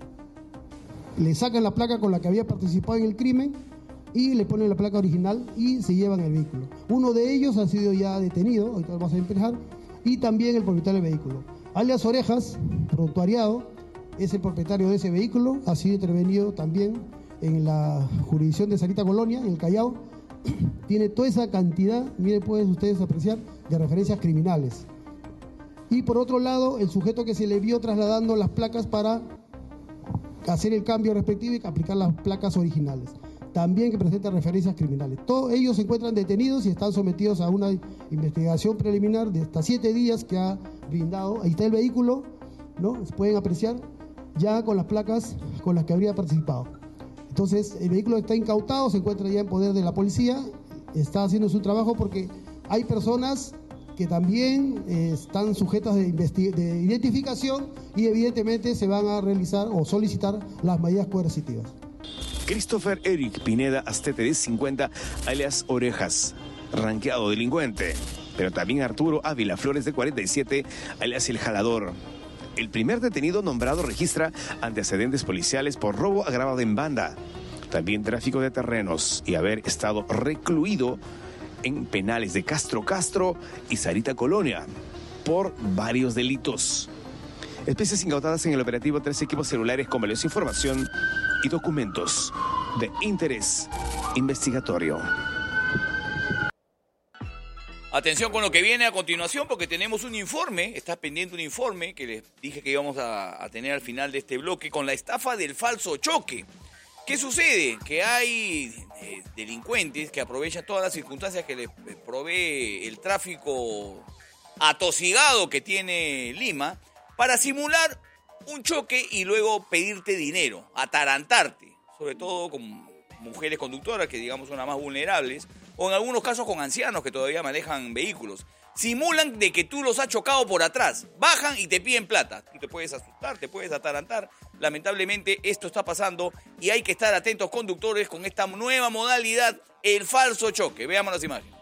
Le sacan la placa con la que había participado en el crimen y le ponen la placa original y se llevan el vehículo. Uno de ellos ha sido ya detenido, ahorita lo vamos a empezar, y también el propietario del vehículo. Alias Orejas, prontuariado, es el propietario de ese vehículo, ha sido intervenido también en la jurisdicción de Sarita Colonia, en el Callao. Tiene toda esa cantidad, miren, pueden ustedes apreciar, de referencias criminales. Y por otro lado, el sujeto que se le vio trasladando las placas para hacer el cambio respectivo y aplicar las placas originales, también que presenta referencias criminales. Todos ellos se encuentran detenidos y están sometidos a una investigación preliminar de hasta 7 días que ha brindado. Ahí está el vehículo, ¿no? Se pueden apreciar ya con las placas con las que habría participado. Entonces, el vehículo está incautado, se encuentra ya en poder de la policía, está haciendo su trabajo porque hay personas que también están sujetas de identificación y evidentemente se van a realizar o solicitar las medidas coercitivas. Christopher Eric Pineda Astete, de 50, alias Orejas, ranqueado delincuente. Pero también Arturo Ávila Flores, de 47, alias El Jalador. El primer detenido nombrado registra antecedentes policiales por robo agravado en banda, también tráfico de terrenos y haber estado recluido en penales de Castro y Sarita Colonia por varios delitos. Especies incautadas en el operativo: 3 equipos celulares con valiosa información y documentos de interés investigatorio. Atención con lo que viene a continuación, porque tenemos un informe, está pendiente un informe que les dije que íbamos a tener al final de este bloque, con la estafa del falso choque. ¿Qué sucede? Que hay delincuentes que aprovechan todas las circunstancias que les provee el tráfico atosigado que tiene Lima para simular un choque y luego pedirte dinero, atarantarte, sobre todo con mujeres conductoras que digamos son las más vulnerables, o en algunos casos con ancianos que todavía manejan vehículos. Simulan de que tú los has chocado por atrás, bajan y te piden plata. Tú te puedes asustar, te puedes atarantar. Lamentablemente esto está pasando y hay que estar atentos, conductores, con esta nueva modalidad, el falso choque. Veamos las imágenes.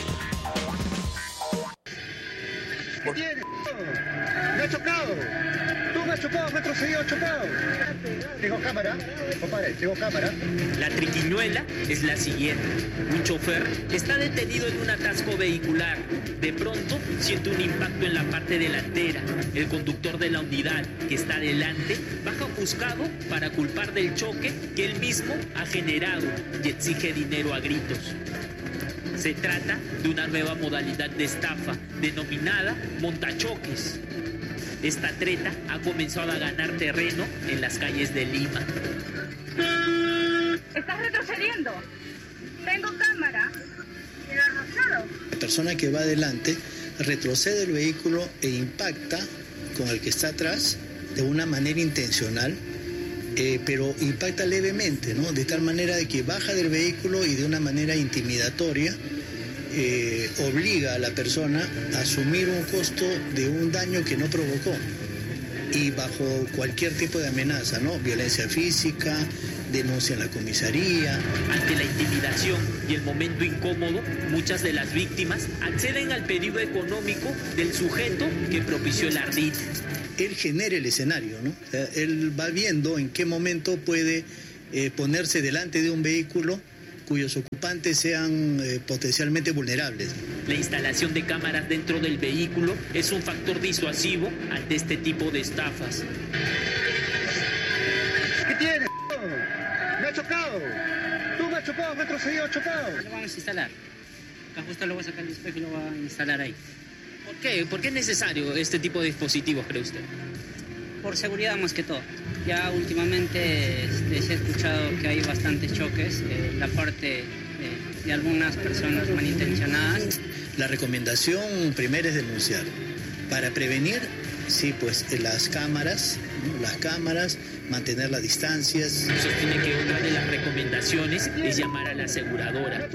¿Qué tienes? Me ha chocado. Tú me has chocado, me has trocedido, chocado. Tengo cámara, compadre, tengo cámara. La triquiñuela es la siguiente. Un chofer está detenido en un atasco vehicular. De pronto siente un impacto en la parte delantera. El conductor de la unidad que está adelante baja ofuscado para culpar del choque que él mismo ha generado y exige dinero a gritos. Se trata de una nueva modalidad de estafa denominada montachoques. Esta treta ha comenzado a ganar terreno en las calles de Lima. Estás retrocediendo. Tengo cámara. ¿Y lo has rozado? La persona que va adelante retrocede el vehículo e impacta con el que está atrás de una manera intencional, pero impacta levemente, ¿no? De tal manera de que baja del vehículo y de una manera intimidatoria obliga a la persona a asumir un costo de un daño que no provocó y bajo cualquier tipo de amenaza, ¿no? Violencia física, denuncian la comisaría. Ante la intimidación y el momento incómodo, muchas de las víctimas acceden al pedido económico del sujeto que propició el ardid. Él genera el escenario, ¿no? O sea, él va viendo en qué momento puede ponerse delante de un vehículo cuyos ocupantes sean potencialmente vulnerables. La instalación de cámaras dentro del vehículo es un factor disuasivo ante este tipo de estafas. ¿Qué tiene? Me ha chocado. Tú me has chocado, me has retrocedido, chocado. Lo van a instalar. Acá justo lo va a sacar el espejo y lo va a instalar ahí. ¿Por qué? ¿Por qué es necesario este tipo de dispositivos, cree usted? Por seguridad más que todo. Ya últimamente se ha escuchado que hay bastantes choques, la parte de algunas personas malintencionadas. La recomendación primera es denunciar. Para prevenir, sí, pues las cámaras, ¿no? Las cámaras, mantener las distancias. Sostiene que otra de las recomendaciones es llamar a la aseguradora.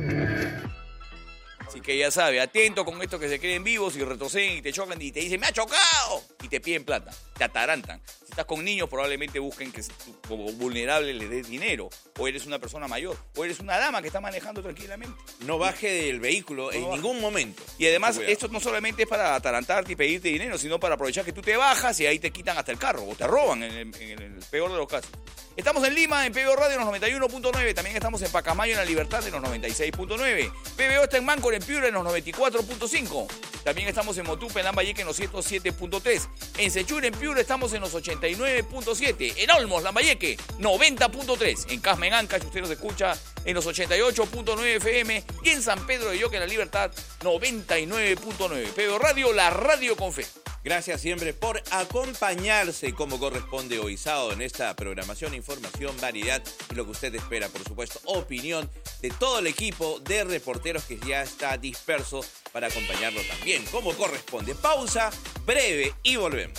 Así que ya sabe, atento con estos que se creen vivos y retroceden y te chocan y te dicen ¡me ha chocado! Y te piden plata, te atarantan. Si estás con niños probablemente busquen que tú, como vulnerable, les des dinero. O eres una persona mayor, o eres una dama que está manejando tranquilamente. No baje del vehículo en ningún momento. Y además esto no solamente es para atarantarte y pedirte dinero, sino para aprovechar que tú te bajas y ahí te quitan hasta el carro o te roban en el peor de los casos. Estamos en Lima, en PBO Radio en los 91.9. También estamos en Pacamayo, en La Libertad, en los 96.9. PBO está en Máncor, en Piura, en los 94.5. También estamos en Motupe, en Lambayeque, en los 107.3. En Sechura, en Piura, estamos en los 89.7. En Olmos, Lambayeque, 90.3. En Casma, en Ancash, usted nos escucha en los 88.9 FM. Y en San Pedro de Yoque, en La Libertad, 99.9. PBO Radio, la radio con fe. Gracias siempre por acompañarse como corresponde hoy sábado en esta programación, información, variedad y lo que usted espera, por supuesto, opinión de todo el equipo de reporteros que ya está disperso para acompañarlo también como corresponde. Pausa breve y volvemos.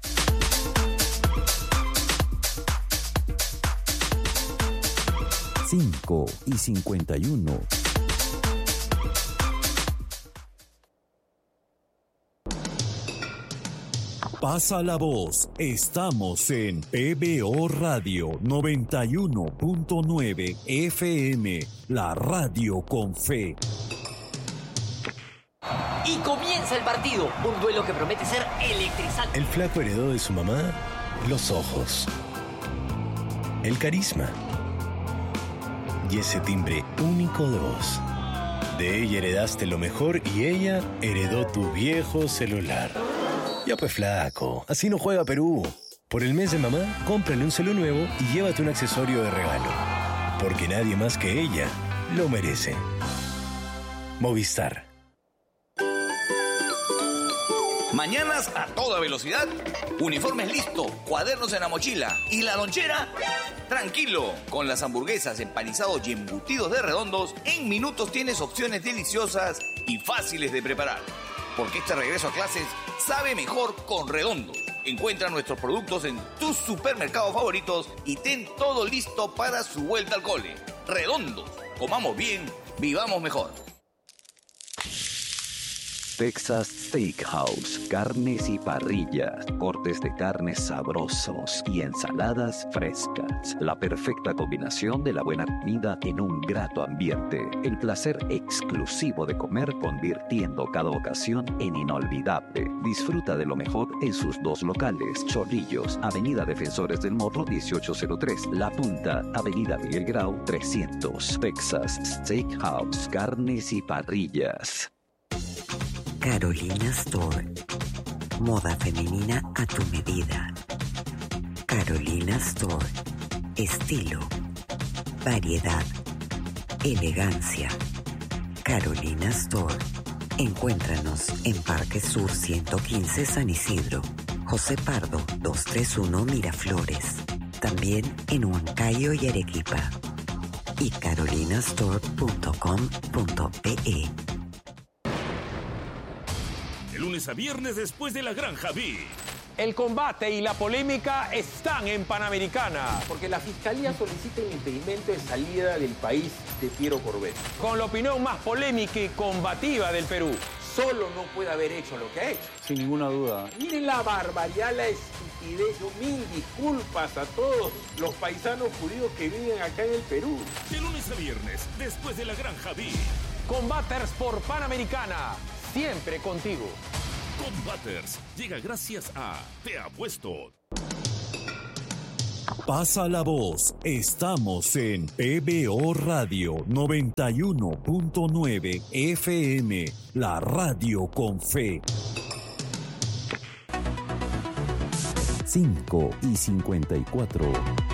Cinco y 51. Pasa la voz, estamos en PBO Radio 91.9 FM, la radio con fe. Y comienza el partido, un duelo que promete ser electrizante. El flaco heredó de su mamá los ojos, el carisma y ese timbre único de voz. De ella heredaste lo mejor y ella heredó tu viejo celular. Ya pues flaco, así no juega Perú. Por el mes de mamá, cómprale un celu nuevo y llévate un accesorio de regalo. Porque nadie más que ella lo merece. Movistar. Mañanas a toda velocidad, uniformes listo, cuadernos en la mochila y la lonchera, tranquilo. Con las hamburguesas, empanizados y embutidos de Redondos, en minutos tienes opciones deliciosas y fáciles de preparar. Porque este regreso a clases sabe mejor con Redondos. Encuentra nuestros productos en tus supermercados favoritos y ten todo listo para su vuelta al cole. Redondos, comamos bien, vivamos mejor. Texas Steakhouse, carnes y parrillas, cortes de carnes sabrosos y ensaladas frescas. La perfecta combinación de la buena comida en un grato ambiente. El placer exclusivo de comer convirtiendo cada ocasión en inolvidable. Disfruta de lo mejor en sus dos locales. Chorrillos, Avenida Defensores del Morro 1803. La Punta, Avenida Miguel Grau 300. Texas Steakhouse, carnes y parrillas. Carolina Store. Moda femenina a tu medida. Carolina Store. Estilo. Variedad. Elegancia. Carolina Store. Encuéntranos en Parque Sur 115 San Isidro. José Pardo 231 Miraflores. También en Huancayo y Arequipa. Y carolinastore.com.pe. De lunes a viernes después de la Granja B. El combate y la polémica están en Panamericana. Porque la Fiscalía solicita el impedimento de salida del país de Piero Corbett. Con la opinión más polémica y combativa del Perú. Solo no puede haber hecho lo que ha hecho. Sin ninguna duda. Miren la barbaridad, la estupidez estupidez. Mil disculpas a todos los paisanos judíos que viven acá en el Perú. De lunes a viernes, después de la Gran Javí. Combaters por Panamericana, siempre contigo. Combaters llega gracias a Te Apuesto. Pasa la voz, estamos en PBO Radio 91.9 FM, la radio con fe. 5:54.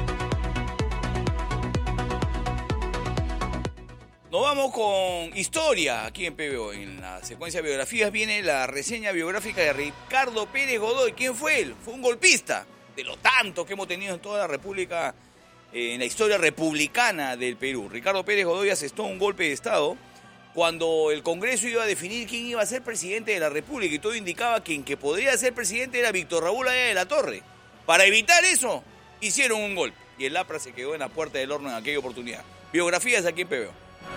Nos vamos con historia aquí en PBO. En la secuencia de biografías viene la reseña biográfica de Ricardo Pérez Godoy. ¿Quién fue él? Fue un golpista, de lo tanto que hemos tenido en toda la República, en la historia republicana del Perú. Ricardo Pérez Godoy asestó un golpe de Estado cuando el Congreso iba a definir quién iba a ser presidente de la República, y todo indicaba que quien que podría ser presidente era Víctor Raúl Haya de la Torre. Para evitar eso, hicieron un golpe, y el APRA se quedó en la puerta del horno en aquella oportunidad. Biografías aquí en PBO.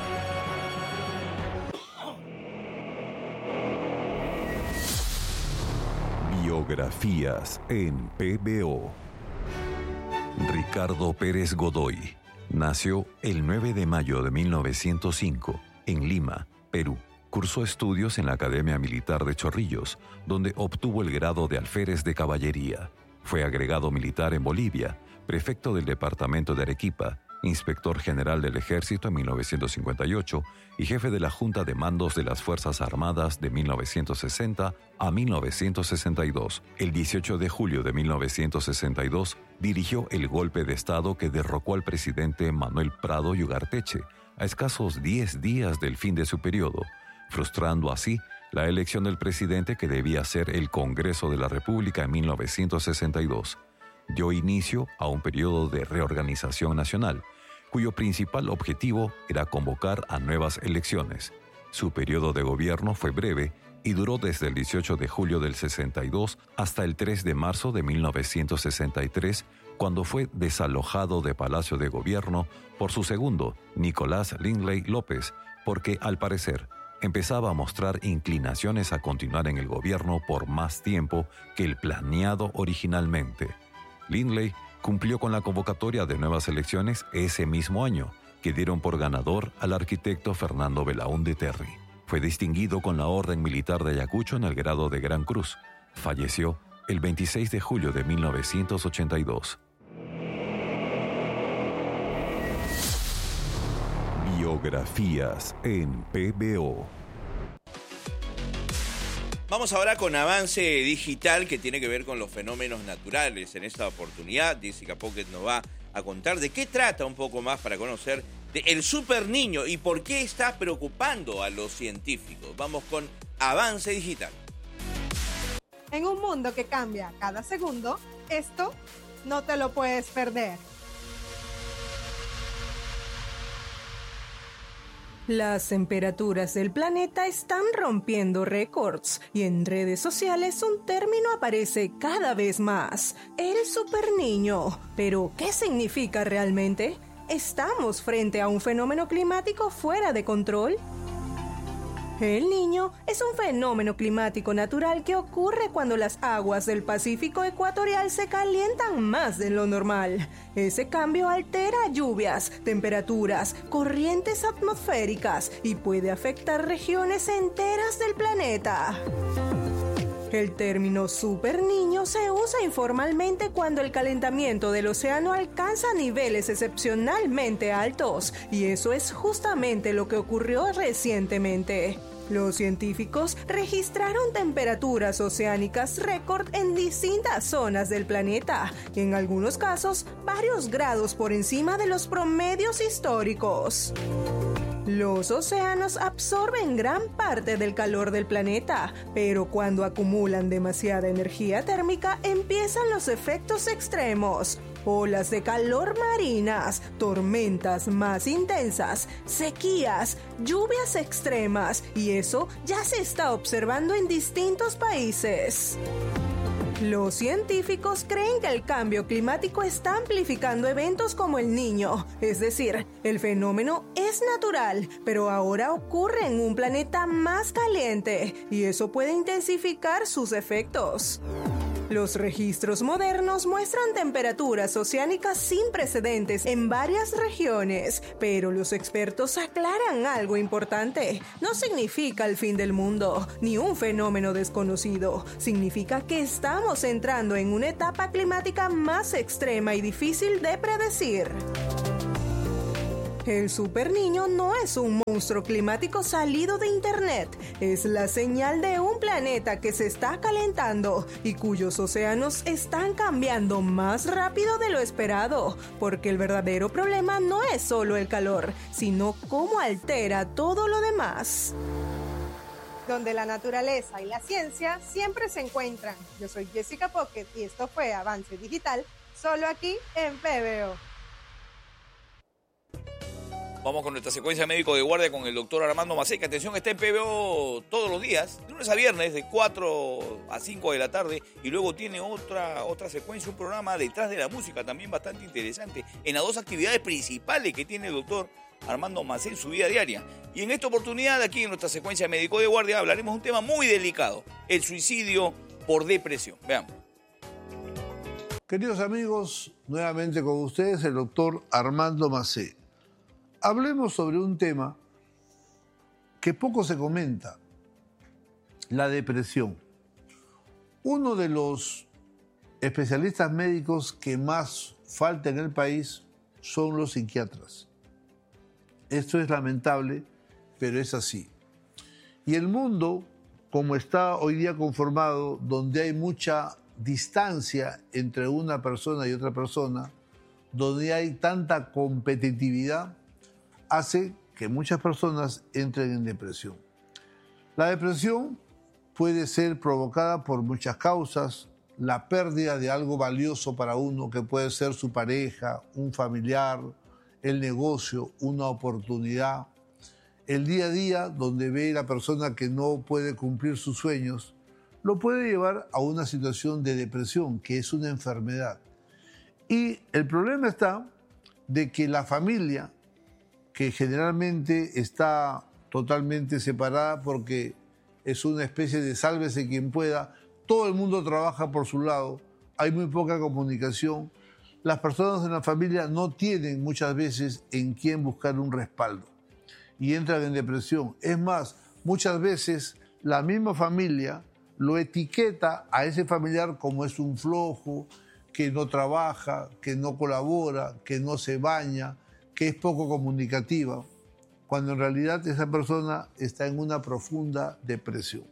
Biografías en PBO. Ricardo Pérez Godoy nació el 9 de mayo de 1905 en Lima, Perú. Cursó estudios en la Academia Militar de Chorrillos, donde obtuvo el grado de alférez de caballería. Fue agregado militar en Bolivia, prefecto del departamento de Arequipa, inspector general del Ejército en 1958 y jefe de la Junta de Mandos de las Fuerzas Armadas de 1960 a 1962. El 18 de julio de 1962 dirigió el golpe de Estado que derrocó al presidente Manuel Prado Ugarteche a escasos 10 días del fin de su periodo, frustrando así la elección del presidente que debía ser el Congreso de la República en 1962. Dio inicio a un periodo de reorganización nacional, cuyo principal objetivo era convocar a nuevas elecciones. Su periodo de gobierno fue breve y duró desde el 18 de julio del 62 hasta el 3 de marzo de 1963, cuando fue desalojado de Palacio de Gobierno por su segundo, Nicolás Lindley López, porque, al parecer, empezaba a mostrar inclinaciones a continuar en el gobierno por más tiempo que el planeado originalmente. Lindley cumplió con la convocatoria de nuevas elecciones ese mismo año, que dieron por ganador al arquitecto Fernando Belaúnde Terry. Fue distinguido con la Orden Militar de Ayacucho en el grado de Gran Cruz. Falleció el 26 de julio de 1982. Biografías en PBO. Vamos ahora con avance digital que tiene que ver con los fenómenos naturales. En esta oportunidad, Jessica Pocket nos va a contar de qué trata un poco más para conocer el super niño y por qué está preocupando a los científicos. Vamos con avance digital. En un mundo que cambia cada segundo, esto no te lo puedes perder. Las temperaturas del planeta están rompiendo récords y en redes sociales un término aparece cada vez más: el superniño. ¿Pero qué significa realmente? ¿Estamos frente a un fenómeno climático fuera de control? El Niño es un fenómeno climático natural que ocurre cuando las aguas del Pacífico ecuatorial se calientan más de lo normal. Ese cambio altera lluvias, temperaturas, corrientes atmosféricas y puede afectar regiones enteras del planeta. El término superniño se usa informalmente cuando el calentamiento del océano alcanza niveles excepcionalmente altos, y eso es justamente lo que ocurrió recientemente. Los científicos registraron temperaturas oceánicas récord en distintas zonas del planeta, y en algunos casos varios grados por encima de los promedios históricos. Los océanos absorben gran parte del calor del planeta, pero cuando acumulan demasiada energía térmica empiezan los efectos extremos: olas de calor marinas, tormentas más intensas, sequías, lluvias extremas, y eso ya se está observando en distintos países. Los científicos creen que el cambio climático está amplificando eventos como el Niño, es decir, el fenómeno es natural, pero ahora ocurre en un planeta más caliente, y eso puede intensificar sus efectos. Los registros modernos muestran temperaturas oceánicas sin precedentes en varias regiones, pero los expertos aclaran algo importante. No significa el fin del mundo, ni un fenómeno desconocido. Significa que estamos entrando en una etapa climática más extrema y difícil de predecir. El superniño no es un monstruo climático salido de internet. Es la señal de un planeta que se está calentando y cuyos océanos están cambiando más rápido de lo esperado. Porque el verdadero problema no es solo el calor, sino cómo altera todo lo demás. Donde la naturaleza y la ciencia siempre se encuentran. Yo soy Jessica Pocket y esto fue Avance Digital, solo aquí en PBO. Vamos con nuestra secuencia médico de guardia con el doctor Armando Macé, que atención, está en PBO todos los días, de lunes a viernes, de 4 a 5 de la tarde, y luego tiene otra secuencia, un programa detrás de la música, también bastante interesante, en las dos actividades principales que tiene el doctor Armando Macé en su vida diaria. Y en esta oportunidad, aquí en nuestra secuencia médico de guardia, hablaremos de un tema muy delicado, el suicidio por depresión. Veamos. Queridos amigos, nuevamente con ustedes el doctor Armando Macé. Hablemos sobre un tema que poco se comenta, la depresión. Uno de los especialistas médicos que más falta en el país son los psiquiatras. Esto es lamentable, pero es así. Y el mundo, como está hoy día conformado, donde hay mucha distancia entre una persona y otra persona, donde hay tanta competitividad, hace que muchas personas entren en depresión. La depresión puede ser provocada por muchas causas, la pérdida de algo valioso para uno, que puede ser su pareja, un familiar, el negocio, una oportunidad, el día a día donde ve la persona que no puede cumplir sus sueños, lo puede llevar a una situación de depresión, que es una enfermedad. Y el problema está de que la familia, que generalmente está totalmente separada porque es una especie de sálvese quien pueda, todo el mundo trabaja por su lado, hay muy poca comunicación, las personas en la familia no tienen muchas veces en quién buscar un respaldo y entran en depresión. Es más, muchas veces la misma familia lo etiqueta a ese familiar como es un flojo, que no trabaja, que no colabora, que no se baña, que es poco comunicativa, cuando en realidad esa persona está en una profunda depresión.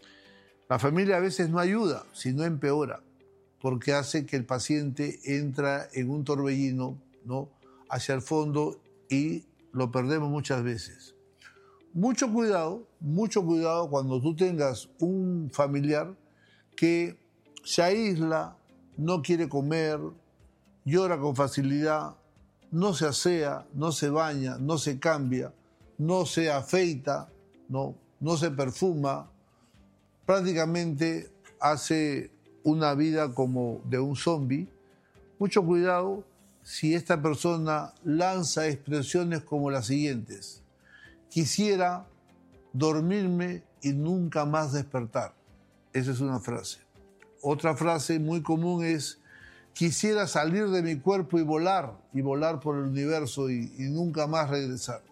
La familia a veces no ayuda, sino empeora, porque hace que el paciente entra en un torbellino, ¿no?, hacia el fondo y lo perdemos muchas veces. Mucho cuidado cuando tú tengas un familiar que se aísla, no quiere comer, llora con facilidad, no se asea, no se baña, no se cambia, no se afeita, no se perfuma, prácticamente hace una vida como de un zombi. Mucho cuidado si esta persona lanza expresiones como las siguientes: quisiera dormirme y nunca más despertar. Esa es una frase. Otra frase muy común es: quisiera salir de mi cuerpo y volar por el universo y nunca más regresar.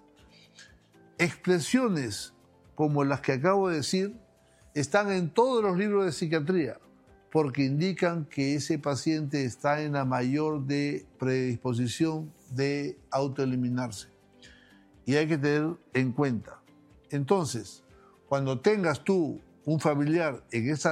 Expresiones como las que acabo de decir están en todos los libros de psiquiatría, porque indican que ese paciente está en la mayor predisposición de autoeliminarse. Y hay que tener en cuenta. Entonces, cuando tengas tú un familiar en esa